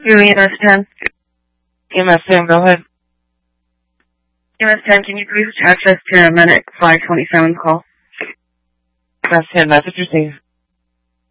Doing EMS 10. EMS 10, go ahead. EMS 10, can you please access to medic 527's call? EMS 10, message received.